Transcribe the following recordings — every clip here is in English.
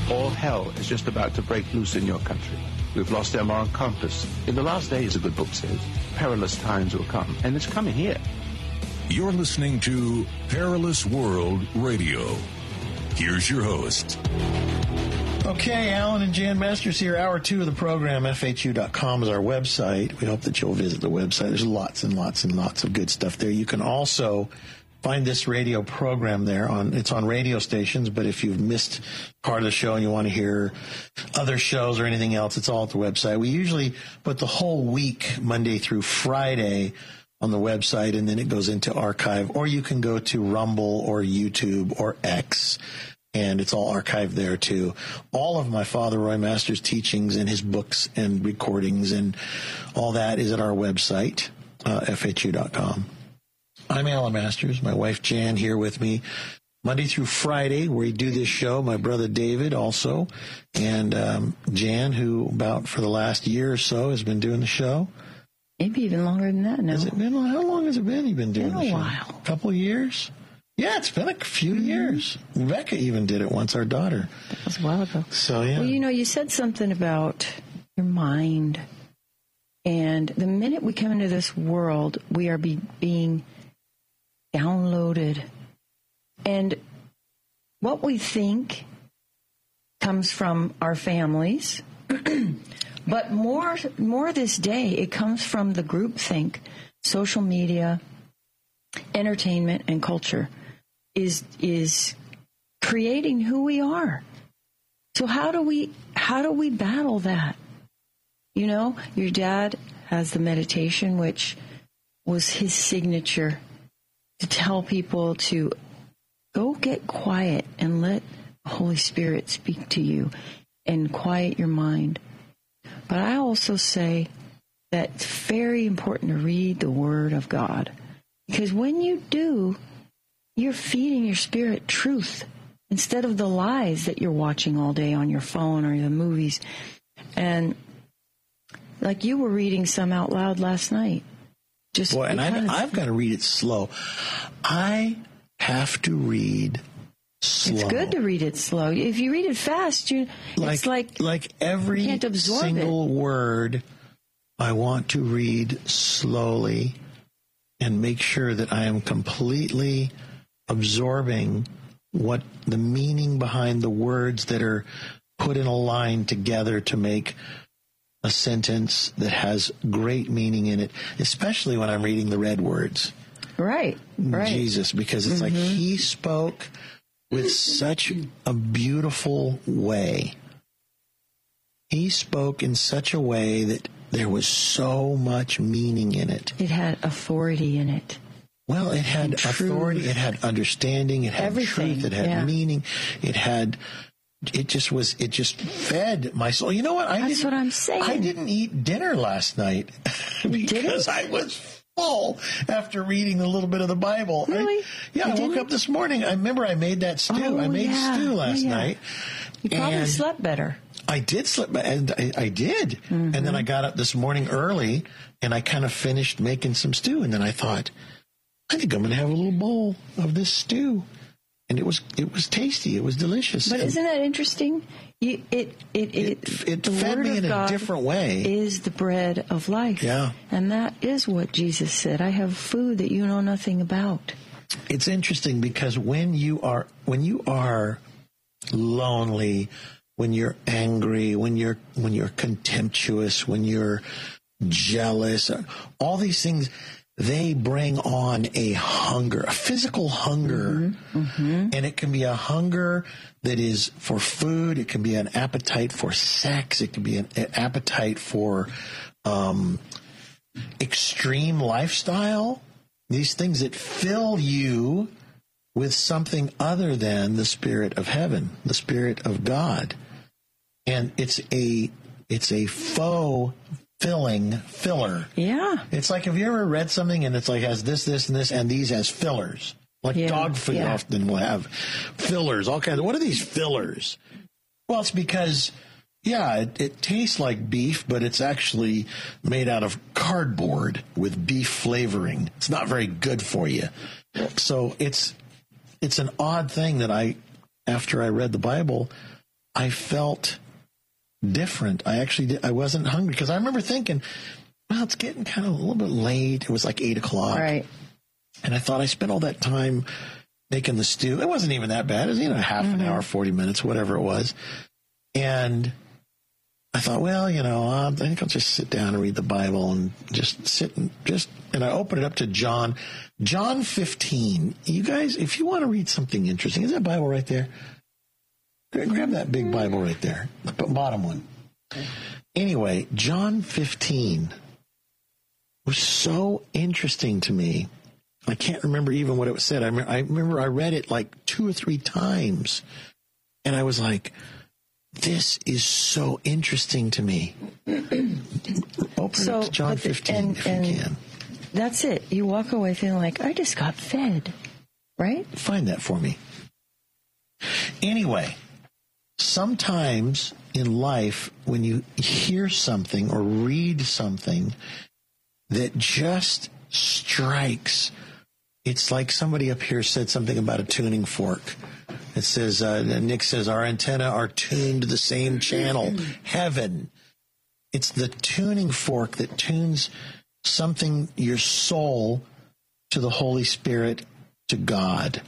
All hell is just about to break loose in your country. We've lost our moral compass. In the last days, a good book says, perilous times will come, and it's coming here. You're listening to Perilous World Radio. Here's your host. Okay, Alan and Jan Masters here. Hour 2 of the program. FHU.com is our website. We hope that you'll visit the website. There's lots and lots and lots of good stuff there. You can also find this radio program there. It's on radio stations, but if you've missed part of the show and you want to hear other shows or anything else, it's all at the website. We usually put the whole week, Monday through Friday, on the website, and then it goes into archive. Or you can go to Rumble or YouTube or X, and it's all archived there too. All of my father, Roy Masters' teachings and his books and recordings and all that is at our website, FHU.com. I'm Alan Masters, my wife Jan here with me Monday through Friday, where we do this show. My brother David also, and Jan, who about for the last year or so has been doing the show. Maybe even longer than that. No, has it been? How long has it been? You've been doing the show? A while. A couple of years. Yeah, it's been a few years. Rebecca even did it once. Our daughter. That was a while ago. So yeah. Well, you said something about your mind, and the minute we come into this world, we are being downloaded, and what we think comes from our families, but more this day, it comes from the groupthink, social media, entertainment, and culture is creating who we are. So how do we battle that? Your dad has the meditation, which was his signature, to tell people to go get quiet and let the Holy Spirit speak to you and quiet your mind. But I also say that it's very important to read the Word of God, because when you do, you're feeding your spirit truth instead of the lies that you're watching all day on your phone or the movies. And like you were reading some out loud last night. And I've got to read it slow. I have to read slow. It's good to read it slow. If you read it fast, it's like every you can't absorb single word I want to read slowly and make sure that I am completely absorbing what the meaning behind the words that are put in a line together to make a sentence that has great meaning in it, especially when I'm reading the red words. Right. Jesus, because it's like he spoke with such a beautiful way. He spoke in such a way that there was so much meaning in it. It had authority in it. Well, it had authority, it had understanding, it had everything. Truth, it had meaning, it just fed my soul. You know what? That's what I'm saying. I didn't eat dinner last night because I was full after reading a little bit of the Bible. Really? I woke up this morning. I remember I made that stew. I made stew last night. You probably slept better. I did sleep, and I did. And then I got up this morning early, and I kind of finished making some stew, and then I thought, I think I'm going to have a little bowl of this stew. And it was tasty. It was delicious. But isn't that interesting? It fed me in a different way. Is the bread of life. Yeah. And that is what Jesus said. I have food that you know nothing about. It's interesting because when you are lonely, when you're angry, when you're contemptuous, when you're jealous, all these things, they bring on a hunger, a physical hunger. And it can be a hunger that is for food. It can be an appetite for sex. It can be an appetite for extreme lifestyle. These things that fill you with something other than the Spirit of heaven, the Spirit of God. And it's a faux filler. Yeah. It's like, have you ever read something and it's like has this, and this, and these as fillers? Like dog food often will have fillers, all kinds of. What are these fillers? Well, it's because, it tastes like beef, but it's actually made out of cardboard with beef flavoring. It's not very good for you. So it's an odd thing that after I read the Bible, I felt different. I wasn't hungry because I remember thinking, well, it's getting kind of a little bit late. It was like 8 o'clock. Right. And I thought I spent all that time making the stew. It wasn't even that bad. It was, half an hour, 40 minutes, whatever it was. And I thought, well, I think I'll just sit down and read the Bible and just sit and I opened it up to John 15. You guys, if you want to read something interesting, is that Bible right there? Grab that big Bible right there, the bottom one. Anyway, John 15 was so interesting to me. I can't remember even what it said. I remember I read it like 2 or 3 times, and I was like, this is so interesting to me. Open it up to John 15 if you can. That's it. You walk away feeling like, I just got fed, right? Find that for me. Anyway, sometimes in life, when you hear something or read something that just strikes, it's like somebody up here said something about a tuning fork. It says, Nick says, our antenna are tuned to the same channel, heaven. It's the tuning fork that tunes something, your soul, to the Holy Spirit, to God.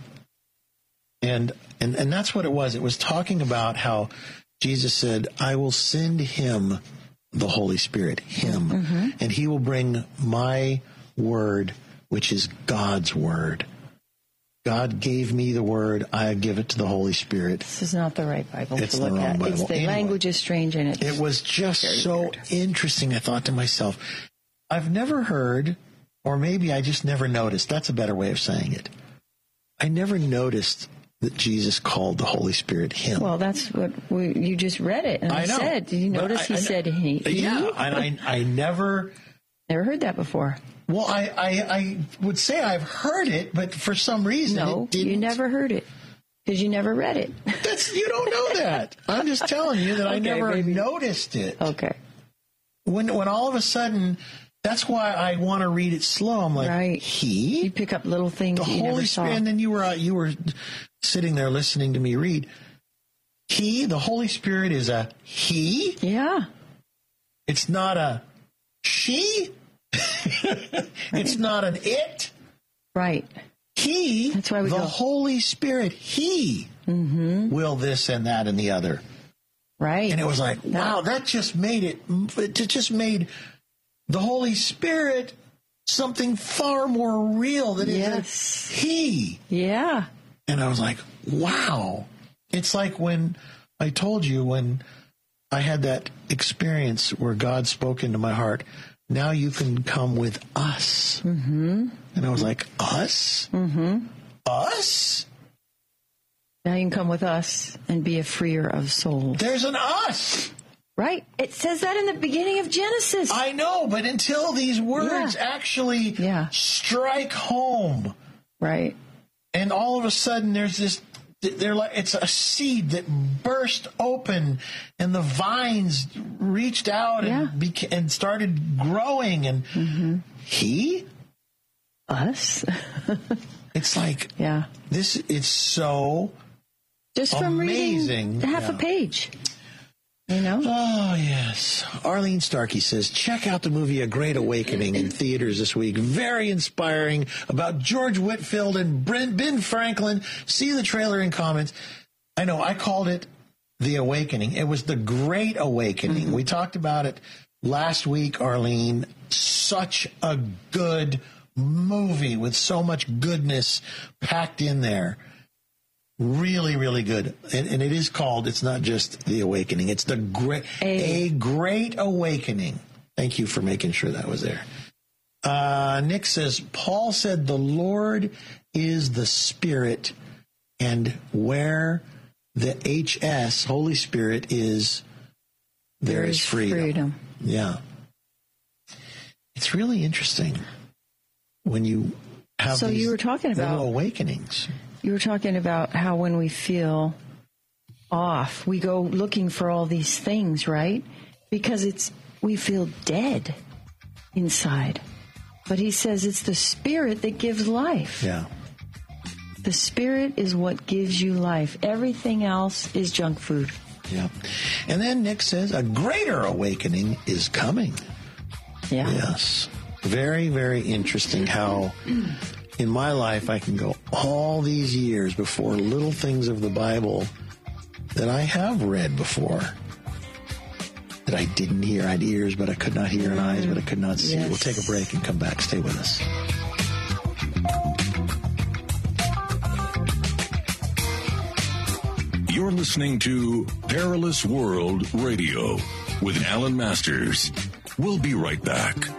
And that's what it was. It was talking about how Jesus said, I will send him, the Holy Spirit, him, and he will bring my word, which is God's word. God gave me the word. I give it to the Holy Spirit. This is not the right Bible it's to look the wrong at. Bible. It's the language is strange, and it was just so weird. Interesting. I thought to myself, I've never heard, or maybe I just never noticed. That's a better way of saying it. I never noticed that Jesus called the Holy Spirit him. Well, that's what you just read it, and I said, did you notice he said he? Yeah, and I never heard that before. Well, I would say I've heard it, but for some reason it didn't. You never heard it because you never read it. You don't know that. I'm just telling you that I never noticed it. Okay. When all of a sudden, that's why I want to read it slow. I'm like, right. You pick up little things the that you Holy never saw. Spirit, and then you were sitting there listening to me read. The Holy Spirit is a he. Yeah. It's not a she. It's not an it. Right. That's why the Holy Spirit, he will this and that and the other. Right. And it was like, wow, that just made it just made the Holy Spirit something far more real than it is he. Yeah. And I was like, wow. It's like when I told you when I had that experience where God spoke into my heart, now you can come with us. And I was like, us? Us? Now you can come with us and be a freer of souls. There's an us. Right. It says that in the beginning of Genesis. I know, but until these words actually strike home. Right. And all of a sudden there's this, it's a seed that burst open and the vines reached out and started growing and us. It's like, it's so just from amazing. Reading half a page. Oh, yes. Arlene Starkey says, check out the movie A Great Awakening in theaters this week. Very inspiring, about George Whitefield and Ben Franklin. See the trailer in comments. I know, I called it The Awakening. It was The Great Awakening. We talked about it last week, Arlene. Such a good movie with so much goodness packed in there. Really, really good. And it is called, it's not just The Awakening, it's A Great Awakening. Thank you for making sure that was there. Nick says, Paul said the Lord is the Spirit, and where the HS, Holy Spirit, is, there is freedom. Yeah. It's really interesting when you have these you were talking about little awakenings. You were talking about how when we feel off, we go looking for all these things, right? Because we feel dead inside. But he says it's the Spirit that gives life. Yeah. The Spirit is what gives you life. Everything else is junk food. Yeah. And then Nick says, a greater awakening is coming. Yeah. Yes. Very, very interesting how in my life I can go all these years before little things of the Bible that I have read before that I didn't hear. I had ears, but I could not hear, and eyes, but I could not see. Yes. We'll take a break and come back. Stay with us. You're listening to Perilous World Radio with Alan Masters. We'll be right back.